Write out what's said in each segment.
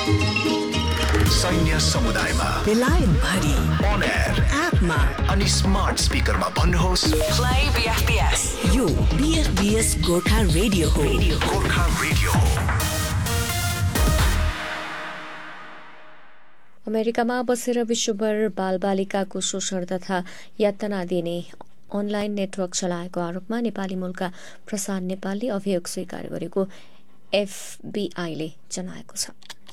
सैन्य समुदायमा बेलायत भरि on air एपमा अनि स्मार्ट स्पिकरमा भन्नुहोस् Play BFBS. यो BFBS गोर्खा रेडियो हो. गोर्खा रेडियो हो. अमेरिकामा बसेर विश्वभर बालबालिकाको शोषण तथा यातना दिने अनलाइन नेटवर्क चलाएको आरोपमा नेपाली मूलका प्रसाद नेपालले अभियोग स्वीकार गरेको एफबीआईले जनाएको छ.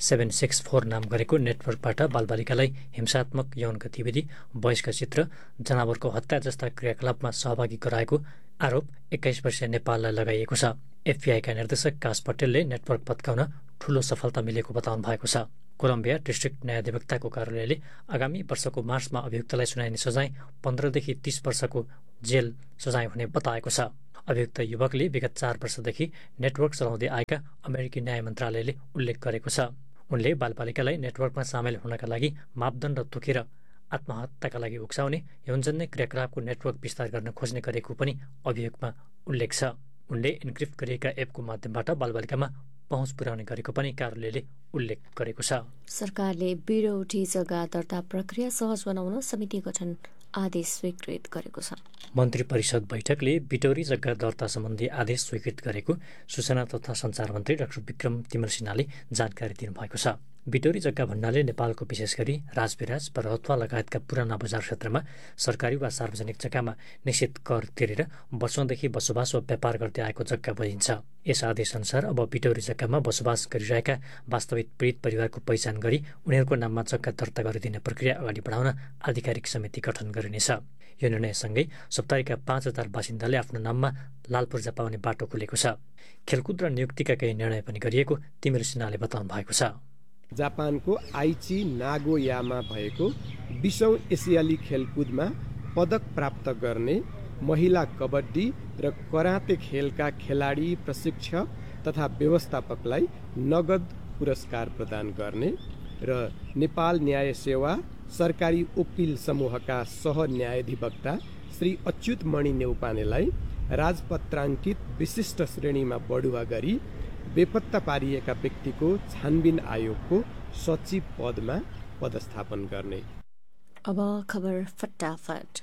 764 नाम गरेको नेटवर्कबाट बालबालिकालाई हिंसात्मक यौन गतिविधि, वयस्क चित्र, जनावरको हत्या जस्ता क्रियाकलापमा सहभागी गराएको आरोप 21 वर्षीय नेपाललाई लगाइएको छ. एफबीआईका निर्देशक काश पटेलले नेटवर्क पत्काउन ठूलो सफलता मिलेको बताउनु भएको छ. कोलम्बिया डिस्ट्रिक्ट न्यायाधिवक्ताको कार्यालयले आगामी वर्षको मार्चमा अभियुक्तलाई सुनाइने सजाय 15 देखि 30 वर्षको जेल सजाय हुने बताएको छ. अभियुक्त युवकले विगत 4 वर्षदेखि नेटवर्क चलाउँदै आएका अमेरिकी न्याय मन्त्रालयले उल्लेख गरेको छ. उनले बालबालिकालाई नेटवर्कमा सामेल हुनका लागि मापदण्ड तोकेर आत्महत्याका लागि उक्साउने यौनजन्य क्रियाकलापको नेटवर्क विस्तार गर्न खोज्ने गरेको पनि अभियोगमा उल्लेख छ. उनले इन्क्रिप्ट गरिएका एपको माध्यमबाट बालबालिकामा पहुँच पुर्याउने गरेको पनि कार्यालयले उल्लेख गरेको छ. सरकारले बिरौटी जग्गा दर्ता प्रक्रिया सहज बनाउन समिति गठन आदेश स्वीकृत गरेको छ. मन्त्री परिषद बैठकले बिटौरी जग्गा दर्ता सम्बन्धी आदेश स्वीकृत गरेको सूचना तथा सञ्चार मन्त्री डाक्टर विक्रम तिमल सिन्हाले जानकारी दिनुभएको छ. बिटौरी जग्गा भन्नाले नेपालको विशेष गरी राजविराज परहत्वा लगायतका पुराना बजार क्षेत्रमा सरकारी वा सार्वजनिक जग्गामा निश्चित कर तिरेर वर्षौंदेखि बसोबास वा व्यापार गर्दै आएको जग्गा बुझिन्छ. यस आदेशअनुसार अब बिटौरी जग्गामा बसोबास गरिरहेका वास्तविक पीडित परिवारको पहिचान गरी उनीहरूको नाममा जग्गा दर्ता गरिदिने प्रक्रिया अगाडि बढाउन आधिकारिक समिति गठन गरिनेछ. यो निर्णयसँगै सप्ताहका 5000 बासिन्दाले आफ्नो नाममा लाल पूर्जा पाउने बाटो खुलेको छ. खेलकुद र नियुक्तिका केही निर्णय पनि गरिएको तिमिर सिन्हाले बताउनु भएको छ. जापानको आइची नागोयामा भएको 20औं एसियाली खेलकुदमा पदक प्राप्त गर्ने महिला कबड्डी र कराते खेलका खेलाडी, प्रशिक्षक तथा व्यवस्थापकलाई नगद पुरस्कार प्रदान गर्ने र नेपाल न्याय सेवा सरकारी वकिल समूहका सह न्यायाधिवक्ता श्री अच्युत मणि नेउपानेलाई राजपत्राङ्कित विशिष्ट श्रेणीमा बढुवा गरी बेपत्ता पारिएका व्यक्तिको छानबिन आयोगको सचिव पदमा पदस्थापन गर्ने. अब खबर फटाफट.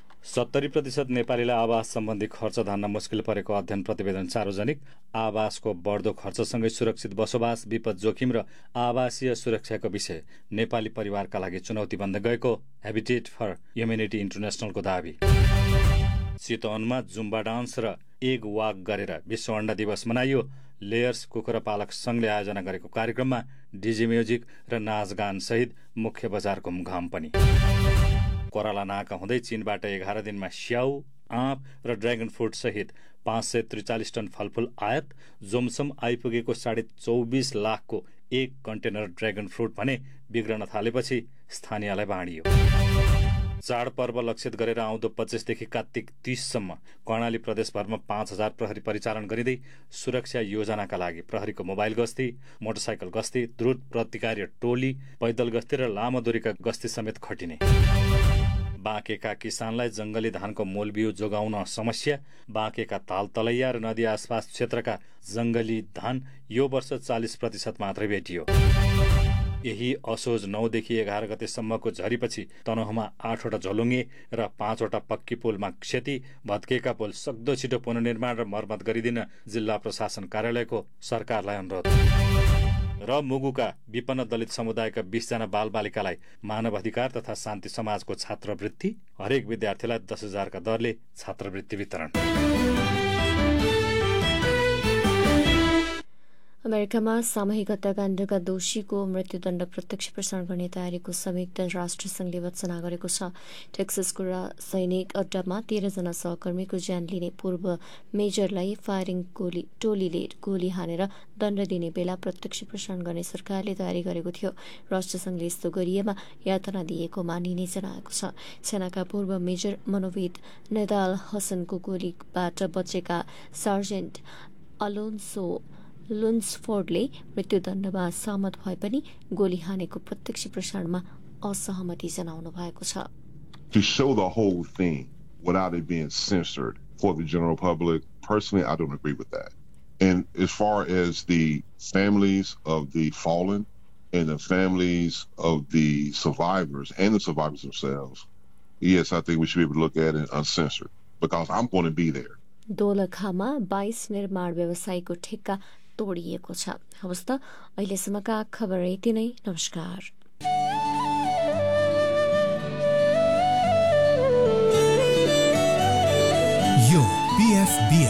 70% नेपालीलाई आवास सम्बन्धी खर्च धान्न मुस्किल परेको अध्ययन प्रतिवेदन सार्वजनिक. आवासको बढ्दो खर्चसँगै सुरक्षित बसोबास, विपद जोखिम र आवासीय सुरक्षाको विषय नेपाली परिवारका लागि चुनौती बन्दै गएको हेबिटेट फर ह्युमेनिटी इन्टरनेसनलको दावी. चितवनमा जुम्बा डान्स र एग वाक गरेर विश्व अण्डा दिवस मनाइयो. लेयर्स कुखुरा पालक संघले आयोजना गरेको कार्यक्रममा डिजी म्युजिक र नाचगान सहित मुख्य बजार घुमघाम पनि. कोराला नाका हुँदै चीनबाट 11 दिनमा स्याउ, आँप र ड्र्यागन फ्रुट सहित 543 टन फलफूल आयात. जोमसम आइपुगेको 24.5 लाखको एक कन्टेनर ड्र्यागन फ्रुट भने बिग्रन थालेपछि स्थानीयलाई बाँडियो. चाडपर्व लक्षित गरेर आउँदो 25 देखि कार्तिक 30 सम्म कर्णाली प्रदेशभरमा 5000 प्रहरी परिचालन गरिँदै सुरक्षा योजनाका लागि प्रहरीको मोबाइल गस्ती, मोटरसाइकल गस्ती, द्रुत प्रतिकार्य टोली, पैदल गस्ती र लामो दूरीका गस्ती समेत खटिने. बाँकेका किसानलाई जंगली धानको मूलबिउ जोगाउन समस्या. बाँकेका ताल तलैया र नदी आसपास क्षेत्रका जंगली धान यो वर्ष 40% मात्रै भेटियो. यही असोज 9 देखि 11 गतेसम्मको झरीपछि तनहुँमा 8वटा झोलुङ्गे र 5वटा पक्की पुलमा क्षति. भत्केका पुल सक्दो छिटो पुनर्निर्माण र मर्मत गरिदिन जिल्ला प्रशासन कार्यालयको सरकारलाई अनुरोध. र मुगुका विपन्न दलित समुदायका 20 जना बालबालिकालाई मानव अधिकार तथा शान्ति समाजको छात्रवृत्ति. हरेक विद्यार्थीलाई 10,000 का दरले छात्रवृत्ति वितरण. अमेरिकामा सामूहिक हत्याकाण्डका दोषीको मृत्युदण्ड प्रत्यक्ष प्रसारण गर्ने तयारीको संयुक्त राष्ट्र संघले वत्सना गरेको छ. टेक्ससको सैनिक अड्डामा 13 जना सहकर्मीको ज्यान लिने पूर्व मेजरलाई फायरिङ टोलीले गोली हानेर दण्ड दिने बेला प्रत्यक्ष प्रसारण गर्ने सरकारले तयारी गरेको थियो. राष्ट्रसंघले यस्तो गरिएमा यातना दिएको मानिने जनाएको छ. सेनाका पूर्व मेजर मनोविद नेदाल हसनको गोलीबाट बचेका सार्जेन्ट अलोन्सो लुन्सफोर्डले मृत्युदण्डमा सहमत भए पनि गोली हानेको प्रत्यक्ष प्रसारणमा असहमति जनाउनु भएको छ. To show the whole thing without it being censored for the general public, personally, I don't agree with that. And as far as the families of the fallen, and the families of the survivors and the survivors themselves, yes, I think we should be able to look at it uncensored because I'm going to be there. दोलखामा 22 निर्माण व्यवसायीको ठेक्का तोडिएको छ। हवस् त अहिलेसम्मका खबर यति नै। नमस्कार। यो BFBS